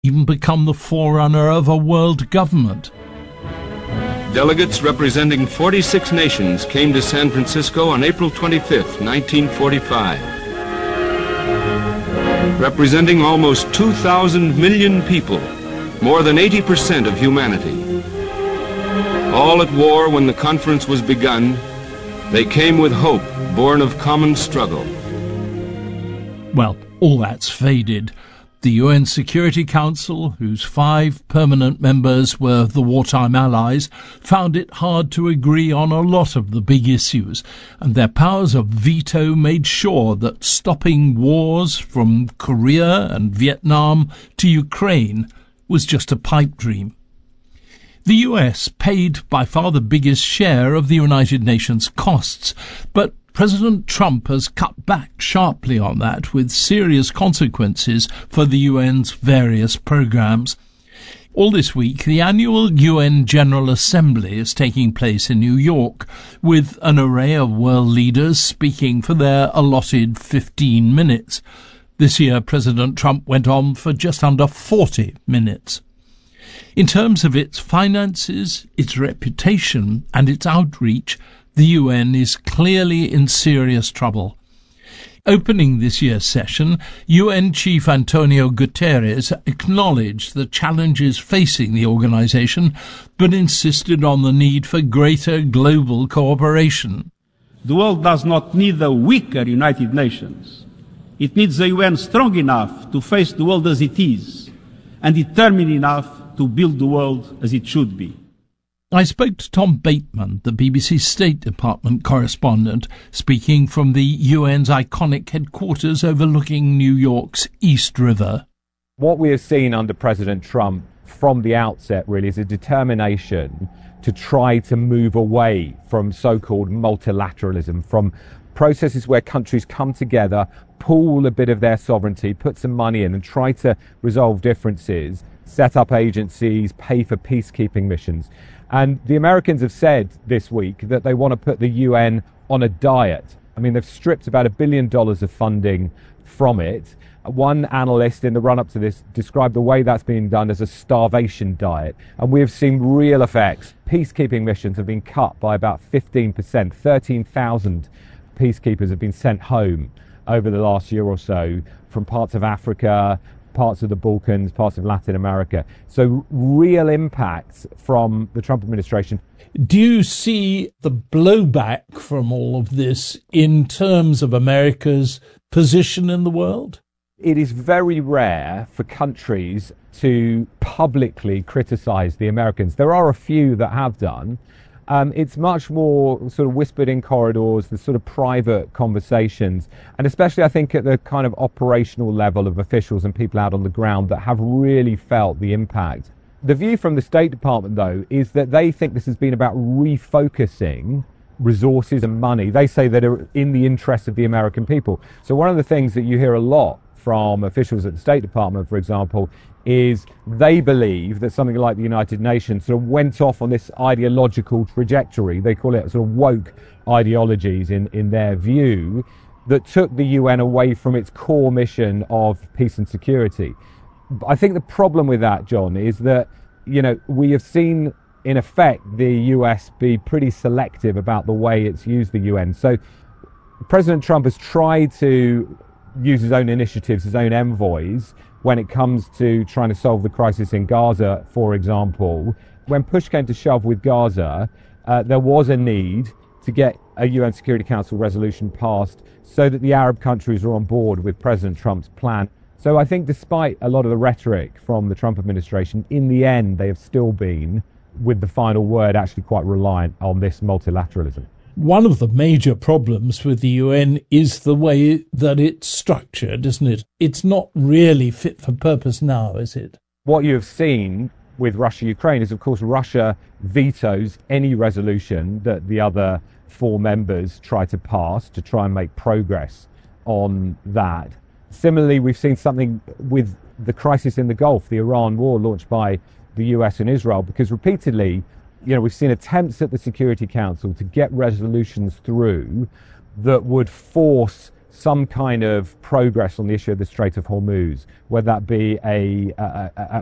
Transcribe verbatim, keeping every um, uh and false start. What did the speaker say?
even become the forerunner of a world government. Delegates representing forty-six nations came to San Francisco on April twenty-fifth, nineteen forty-five. Representing almost two thousand million people, more than eighty percent of humanity. All at war when the conference was begun, they came with hope, born of common struggle. Well, all that's faded. The U N Security Council, whose five permanent members were the wartime allies, found it hard to agree on a lot of the big issues, and their powers of veto made sure that stopping wars from Korea and Vietnam to Ukraine was just a pipe dream. The U S paid by far the biggest share of the United Nations costs, but President Trump has cut back sharply on that, with serious consequences for the U N's various programs. All this week, the annual U N General Assembly is taking place in New York, with an array of world leaders speaking for their allotted fifteen minutes. This year, President Trump went on for just under forty minutes. In terms of its finances, its reputation, and its outreach, the U N is clearly in serious trouble. Opening this year's session, U N Chief Antonio Guterres acknowledged the challenges facing the organization, but insisted on the need for greater global cooperation. The world does not need a weaker United Nations. It needs a U N strong enough to face the world as it is, and determined enough to build the world as it should be. I spoke to Tom Bateman, the B B C State Department correspondent, speaking from the U N's iconic headquarters overlooking New York's East River. What we have seen under President Trump from the outset really is a determination to try to move away from so-called multilateralism, from processes where countries come together, pool a bit of their sovereignty, put some money in and try to resolve differences, set up agencies, pay for peacekeeping missions. And the Americans have said this week that they want to put the U N on a diet. I mean, they've stripped about a billion dollars of funding from it. One analyst in the run-up to this described the way that's being done as a starvation diet. And we have seen real effects. Peacekeeping missions have been cut by about fifteen percent. thirteen thousand peacekeepers have been sent home over the last year or so from parts of Africa, parts of the Balkans, parts of Latin America. So real impacts from the Trump administration. Do you see the blowback from all of this in terms of America's position in the world? It is very rare for countries to publicly criticize the Americans. There are a few that have done. Um, it's much more sort of whispered in corridors, the sort of private conversations, and especially I think at the kind of operational level of officials and people out on the ground that have really felt the impact. The view from the State Department, though, is that they think this has been about refocusing resources and money. They say that are in the interest of the American people. So one of the things that you hear a lot from officials at the State Department, for example, is they believe that something like the United Nations sort of went off on this ideological trajectory. They call it sort of woke ideologies in, in their view, that took the U N away from its core mission of peace and security. I think the problem with that, John, is that, you know, we have seen in effect the U S be pretty selective about the way it's used the U N. So President Trump has tried to use his own initiatives, his own envoys, when it comes to trying to solve the crisis in Gaza, for example. When push came to shove with Gaza, uh, there was a need to get a U N Security Council resolution passed so that the Arab countries were on board with President Trump's plan. So I think despite a lot of the rhetoric from the Trump administration, in the end, they have still been, with the final word, actually quite reliant on this multilateralism. One of the major problems with the U N is the way that it's structured, isn't it? It's not really fit for purpose now, is it? What you have seen with Russia-Ukraine is, of course, Russia vetoes any resolution that the other four members try to pass to try and make progress on that. Similarly, we've seen something with the crisis in the Gulf, the Iran war launched by the U S and Israel, because repeatedly, you know, we've seen attempts at the Security Council to get resolutions through that would force some kind of progress on the issue of the Strait of Hormuz, whether that be a, a, a,